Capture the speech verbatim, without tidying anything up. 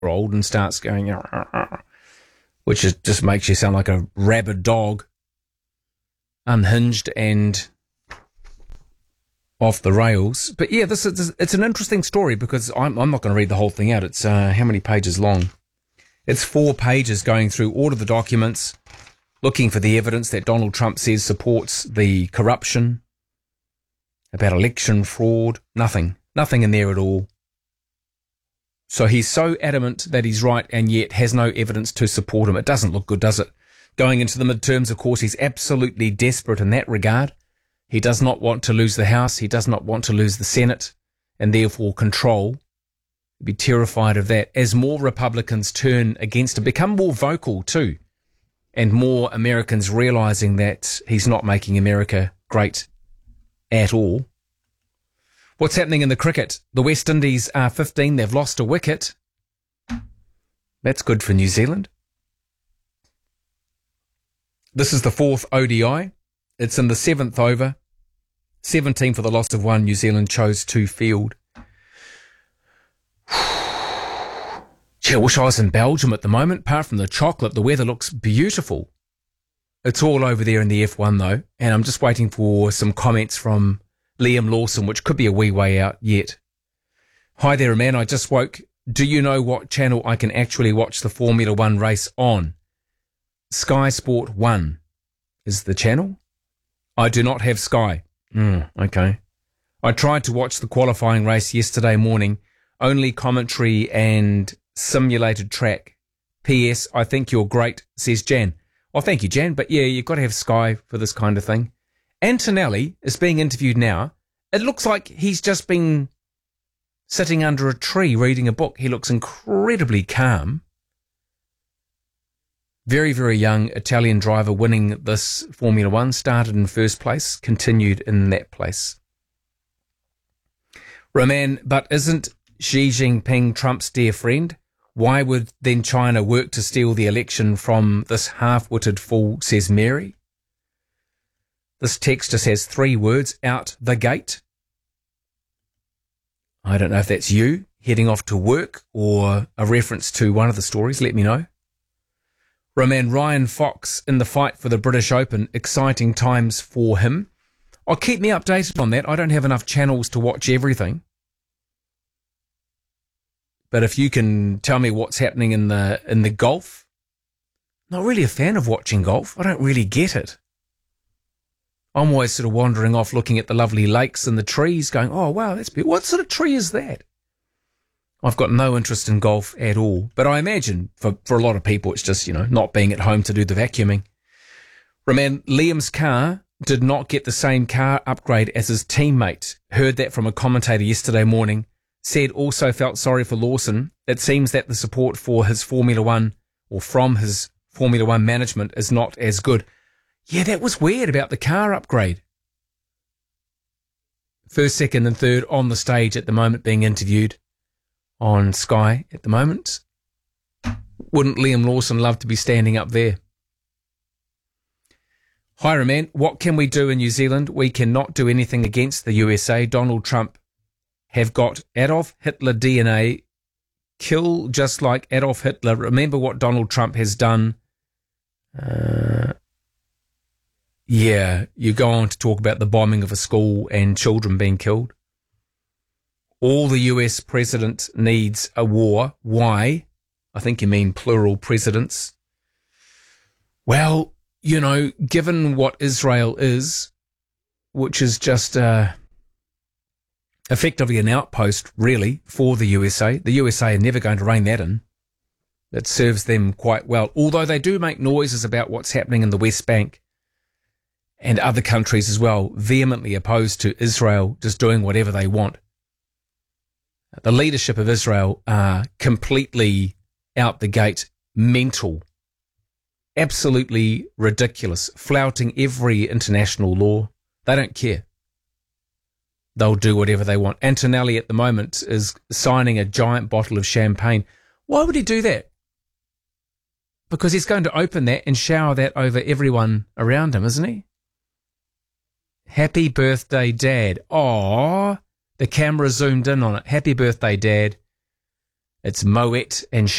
old and starts going, which is, just makes you sound like a rabid dog, unhinged and off the rails. But yeah, this is, it's an interesting story because I'm, I'm not going to read the whole thing out. It's uh, how many pages long? It's four pages going through all of the documents, looking for the evidence that Donald Trump says supports the corruption, about election fraud. Nothing. Nothing in there at all. So he's so adamant that he's right and yet has no evidence to support him. It doesn't look good, does it? Going into the midterms, of course, he's absolutely desperate in that regard. He does not want to lose the House. He does not want to lose the Senate and therefore control. He'd be terrified of that. As more Republicans turn against him, become more vocal too, and more Americans realising that he's not making America great at all. What's happening in the cricket? The West Indies are fifteen. They've lost a wicket. That's good for New Zealand. This is the fourth O D I. It's in the seventh over. seventeen for the loss of one. New Zealand chose to field. Gee, I wish I was in Belgium at the moment. Apart from the chocolate, the weather looks beautiful. It's all over there in the F one though, and I'm just waiting for some comments from Liam Lawson, which could be a wee way out yet. Hi there, man. I just woke. Do you know what channel I can actually watch the Formula One race on? Sky Sport One is the channel. I do not have Sky. Mm, okay. I tried to watch the qualifying race yesterday morning. Only commentary and simulated track. P S. I think you're great, says Jan. Oh, thank you, Jan. But yeah, you've got to have Sky for this kind of thing. Antonelli is being interviewed now. It looks like he's just been sitting under a tree reading a book. He looks incredibly calm. Very, very young Italian driver winning this Formula One. Started in first place, continued in that place. Roman, but isn't Xi Jinping Trump's dear friend? Why would then China work to steal the election from this half-witted fool, says Mary. This text just has three words, out the gate. I don't know if that's you heading off to work or a reference to one of the stories. Let me know. Roman, Ryan Fox in the fight for the British Open. Exciting times for him. Oh, keep me updated on that. I don't have enough channels to watch everything. But if you can tell me what's happening in the in the golf. Not really a fan of watching golf. I don't really get it. I'm always sort of wandering off looking at the lovely lakes and the trees going, oh, wow, that's beautiful. What sort of tree is that? I've got no interest in golf at all. But I imagine for, for a lot of people, it's just, you know, not being at home to do the vacuuming. Remember, Liam's car did not get the same car upgrade as his teammate. Heard that from a commentator yesterday morning. Said also felt sorry for Lawson. It seems that the support for his Formula One or from his Formula One management is not as good. Yeah, that was weird about the car upgrade. First, second and third on the stage at the moment being interviewed on Sky at the moment. Wouldn't Liam Lawson love to be standing up there? Hi, Roman. What can we do in New Zealand? We cannot do anything against the U S A. Donald Trump have got Adolf Hitler D N A. Kill just like Adolf Hitler. Remember what Donald Trump has done. Uh... Yeah, you go on to talk about the bombing of a school and children being killed. All the U S president needs a war. Why? I think you mean plural presidents. Well, you know, given what Israel is, which is just uh, effectively an outpost, really, for the U S A, the U S A are never going to rein that in. That serves them quite well, although they do make noises about what's happening in the West Bank. And other countries as well, vehemently opposed to Israel just doing whatever they want. The leadership of Israel are completely out the gate mental, absolutely ridiculous, flouting every international law. They don't care. They'll do whatever they want. Antonelli at the moment is signing a giant bottle of champagne. Why would he do that? Because he's going to open that and shower that over everyone around him, isn't he? Happy birthday, Dad. Aww. The camera zoomed in on it. Happy birthday, Dad. It's Moet and